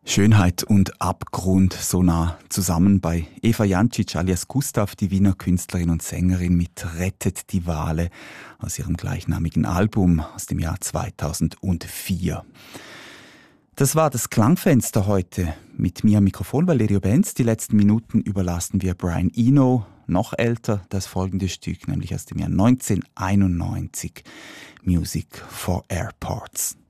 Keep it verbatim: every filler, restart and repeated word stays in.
Schönheit und Abgrund so nah zusammen bei Eva Jancic alias Gustav, die Wiener Künstlerin und Sängerin mit Rettet die Wale aus ihrem gleichnamigen Album aus dem Jahr zweitausendvier. Das war das Klangfenster heute. Mit mir am Mikrofon Valerio Benz. Die letzten Minuten überlassen wir Brian Eno, noch älter, das folgende Stück, nämlich aus dem Jahr neunzehnhunderteinundneunzig, Music for Airports.